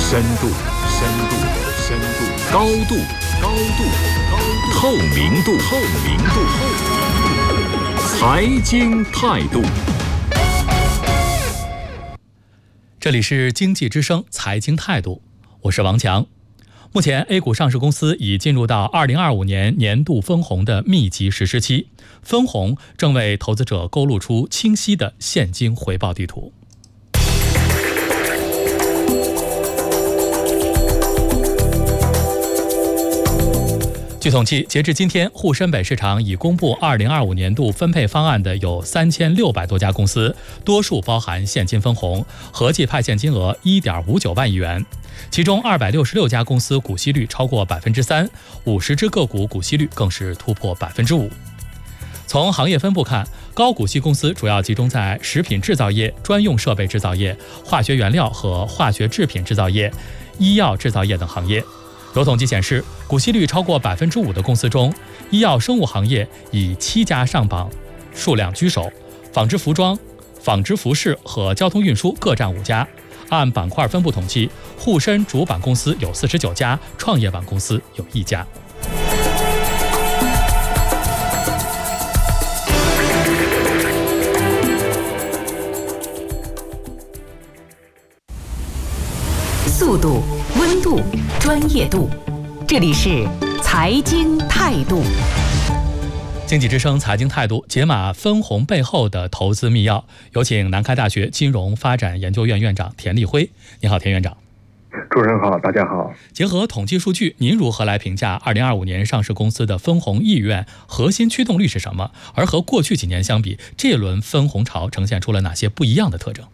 深度，深度，深度，高度，高度，高度，透明度，透明度，透明度，财经态度。这里是经济之声财经态度，我是王强。目前 A 股上市公司已进入到2025年年度分红的密集实施期，分红正为投资者勾勒出清晰的现金回报地图。据统计，截至今天，沪深北市场已公布2025年度分配方案的有3600多家公司，多数包含现金分红，合计派现金额1.59万亿元。其中266家公司股息率超过 3%，50只个股股息率更是突破 5%。从行业分布看，高股息公司主要集中在食品制造业、专用设备制造业、化学原料和化学制品制造业、医药制造业等行业。有统计显示，股息率超过 5% 的公司中，医药生物行业以7家上榜，数量居首，纺织服装、纺织服饰和交通运输各占5家。按板块分布统计，沪深主板公司有49家，创业板公司有1家。 速度、温度、专业度，这里是财经态度。 经济之声财经态度，解码分红背后的投资秘钥。有请南开大学金融发展研究院院长田立辉。你好，田院长。 主持人好，大家好。 结合统计数据，您如何来评价2025年上市公司的分红意愿？核心驱动力是什么？而和过去几年相比，这轮分红潮呈现出了哪些不一样的特征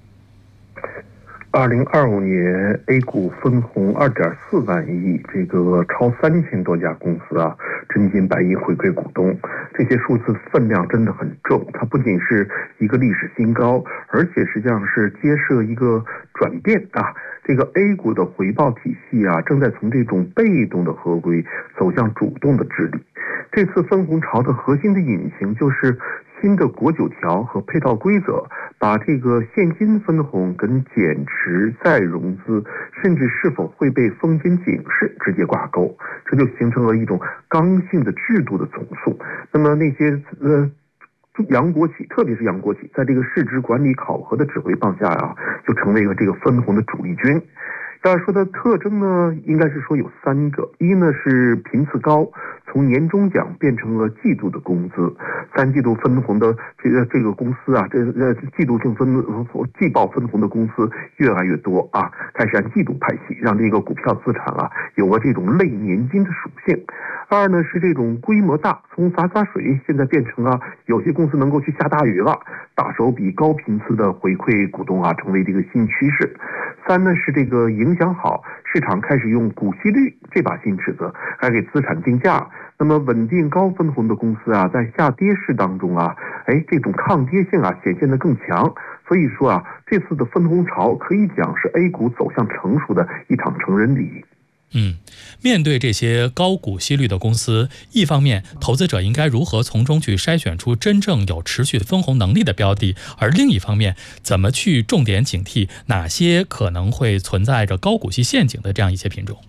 ？2025年 A 股分红2.4万亿，这个超3000多家公司啊，真金白银回馈股东，这些数字分量真的很重。它不仅是一个历史新高，而且实际上是揭示一个转变啊。这个 A 股的回报体系啊，正在从这种被动的合规走向主动的治理。这次分红潮的核心的引擎就是新的国9条和配套规则，把这个现金分红跟减持、再融资，甚至是否会被风险警示直接挂钩，这就形成了一种刚性的制度的总数。那么那些洋国企，特别是洋国企，在这个市值管理考核的指挥棒下啊，就成为了这个分红的主力军。要说的特征呢，应该是说有3个。一呢是频次高，从年终奖变成了季度的工资。3季度分红的这个公司啊，季度性季报分红的公司越来越多啊，开始按季度派息，让这个股票资产啊有了这种类年金的属性。2呢是这种规模大，从洒水现在变成有些公司能够去下大雨了，大手笔高频次的回馈股东啊，成为这个新趋势。3呢是这个影响好，市场开始用股息率这把新尺子来给资产定价。那么稳定高分红的公司啊，在下跌市当中啊，这种抗跌性啊显现得更强。所以说啊，这次的分红潮可以讲是 A 股走向成熟的一场成人礼。 面对这些高股息率的公司，一方面投资者应该如何从中去筛选出真正有持续分红能力的标的，而另一方面怎么去重点警惕哪些可能会存在着高股息陷阱的这样一些品种？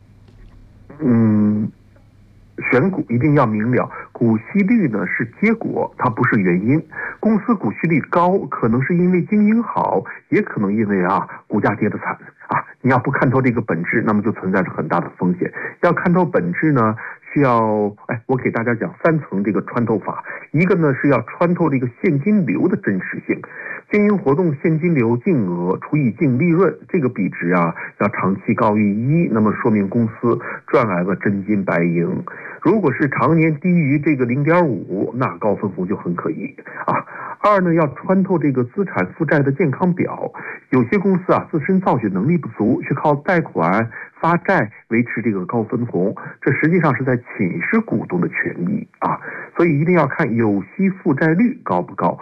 选股一定要明了，股息率呢是结果，它不是原因。公司股息率高，可能是因为经营好，也可能因为股价跌得惨啊。你要不看透这个本质，那么就存在着很大的风险。要看透本质呢，需要我给大家讲3层这个穿透法。一个呢是要穿透这个现金流的真实性，经营活动现金流净额除以净利润，这个比值啊要长期高于1，那么说明公司赚来了真金白银。如果是常年低于这个 0.5， 那高分红就很可疑啊。2呢要穿透这个资产负债的健康表，有些公司啊自身造血能力不足，是靠贷款发债维持这个高分红，这实际上是在侵蚀股东的权益啊。所以一定要看有息负债率高不高，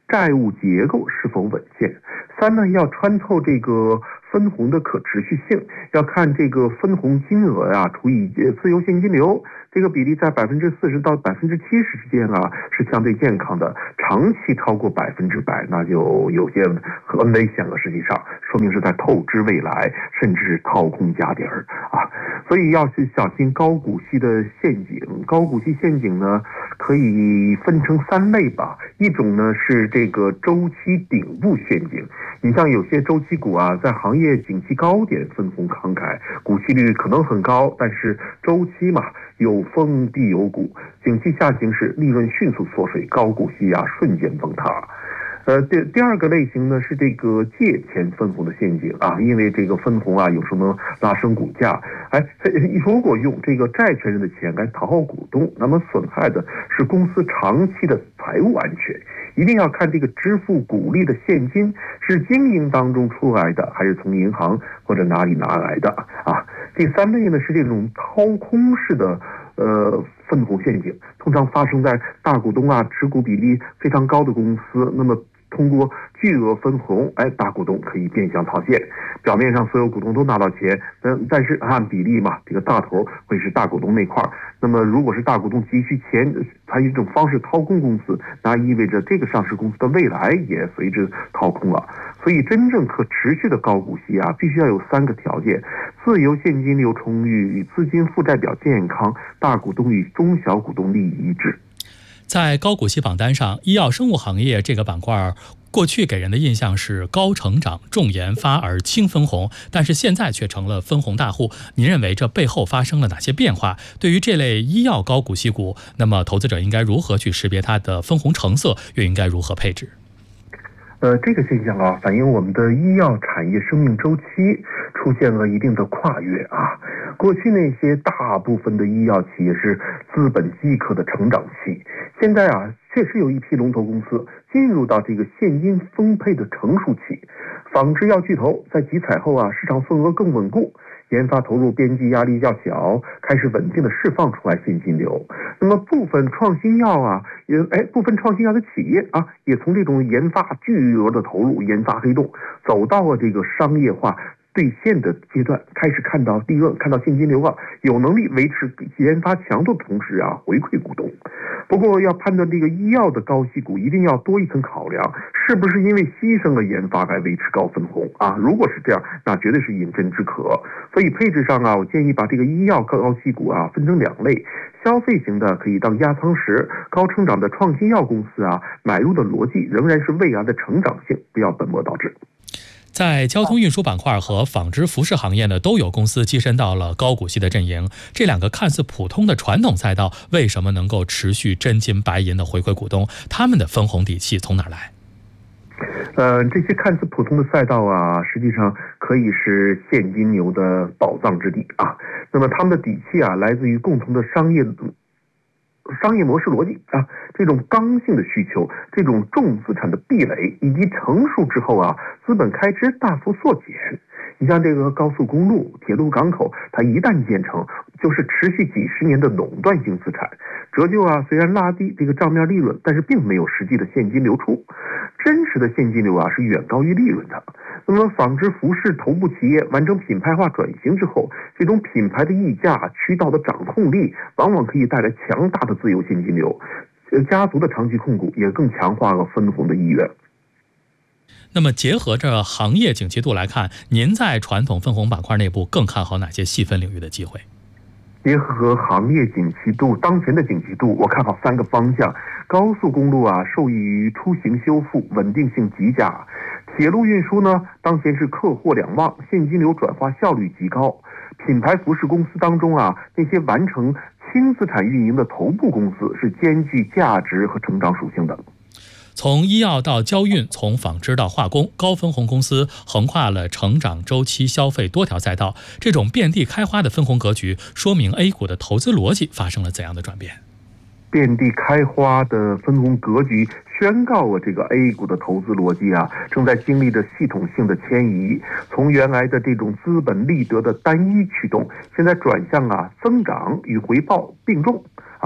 债务结构是否稳健。3呢，要穿透这个分红的可持续性，要看这个分红金额除以自由现金流，这个比例在40%到70%之间是相对健康的，长期超过100%，那就有些很危险了。实际上，说明是在透支未来，甚至是掏空家底儿所以要去小心高股息的陷阱。高股息陷阱呢，可以分成3类吧。一种呢是这个周期顶部陷阱。你像有些周期股在行业景气高点分红慷慨，股息率可能很高，但是周期嘛，有风必有谷，景气下行时利润迅速缩水，高股息瞬间崩塌。第二个类型呢是这个借钱分红的陷阱因为这个分红有时候能拉升股价。如果用这个债权人的钱来讨好股东，那么损害的是公司长期的财务安全。一定要看这个支付股利的现金是经营当中出来的，还是从银行或者哪里拿来的第3类呢是这种掏空式的分红陷阱，通常发生在大股东持股比例非常高的公司，那么通过巨额分红，大股东可以变相套现，表面上所有股东都拿到钱，但是按比例嘛，这个大头会是大股东那块。那么如果是大股东急需钱，采取这种方式掏空公司，那意味着这个上市公司的未来也随之掏空了。所以真正可持续的高股息必须要有3个条件：自由现金流充裕、资金负债表健康、大股东与中小股东利益一致。 在高股息榜单上，医药生物行业这个板块过去给人的印象是高成长、重研发而轻分红，但是现在却成了分红大户。您认为这背后发生了哪些变化？对于这类医药高股息股，那么投资者应该如何去识别它的分红成色，又应该如何配置？ 这个现象反映我们的医药产业生命周期出现了一定的跨越过去那些大部分的医药企业是资本饥渴的成长期，现在确实有一批龙头公司进入到这个现金丰沛的成熟期。仿制药巨头在集采后市场份额更稳固，研发投入边际压力较小，开始稳定的释放出来现金流。那么部分创新药部分创新药的企业也从这种研发巨额的投入、研发黑洞，走到了这个商业化兑现的阶段，开始看到利润，看到现金流有能力维持研发强度的同时回馈股东。不过要判断这个医药的高息股，一定要多一层考量，是不是因为牺牲了研发来维持高分红如果是这样，那绝对是饮鸩止渴。所以配置上我建议把这个医药高息股分成2类，消费型的可以当压舱石，高成长的创新药公司买入的逻辑仍然是未来的成长性，不要本末倒置。 在交通运输板块和纺织服饰行业呢，都有公司跻身到了高股息的阵营。这2个看似普通的传统赛道，为什么能够持续真金白银的回馈股东？他们的分红底气从哪来？ 这些看似普通的赛道实际上可以是现金流的宝藏之地那么他们的底气来自于共同的商业模式逻辑这种刚性的需求，这种重资产的壁垒，以及成熟之后资本开支大幅缩减。你像这个高速公路、铁路、港口，它一旦建成，就是持续几十年的垄断性资产。折旧虽然拉低这个账面利润，但是并没有实际的现金流出。真实的现金流是远高于利润的。那么纺织服饰头部企业完成品牌化转型之后，这种品牌的溢价、渠道的掌控力，往往可以带来强大的自由现金流。家族的长期控股也更强化了分红的意愿。 那么结合着行业景气度来看，您在传统分红板块内部更看好哪些细分领域的机会？ 结合行业景气度，当前的景气度，我看好3个方向。高速公路受益于出行修复，稳定性极佳。铁路运输呢，当前是客货两旺，现金流转化效率极高。品牌服饰公司当中那些完成轻资产运营的头部公司是兼具价值和成长属性的。 从医药到交运，从纺织到化工，高分红公司横跨了成长周期、消费多条赛道。这种遍地开花的分红格局，说明 A 股的投资逻辑发生了怎样的转变？ 遍地开花的分红格局宣告了这个 A 股的投资逻辑正在经历着系统性的迁移，从原来的这种资本利得的单一驱动，现在转向增长与回报并重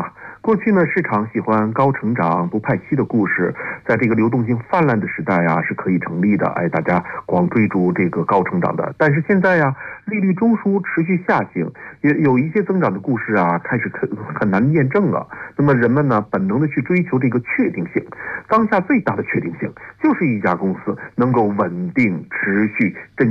过去呢，市场喜欢高成长不派息的故事，在这个流动性泛滥的时代啊，是可以成立的。大家光追逐这个高成长的，但是现在呀，利率中枢持续下行，也有一些增长的故事啊，开始很难验证了。那么人们呢，本能的去追求这个确定性。当下最大的确定性，就是一家公司能够稳定持续